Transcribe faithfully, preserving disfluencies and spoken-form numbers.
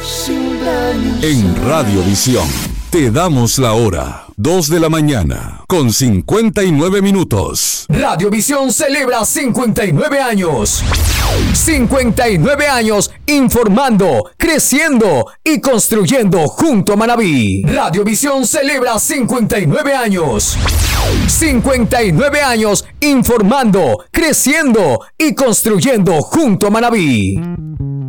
En Radiovisión te damos la hora. dos de la mañana, con cincuenta y nueve minutos. Radiovisión celebra cincuenta y nueve años. cincuenta y nueve años informando, creciendo y construyendo junto a Manabí. Radiovisión celebra cincuenta y nueve años. cincuenta y nueve años informando, creciendo y construyendo junto a Manabí.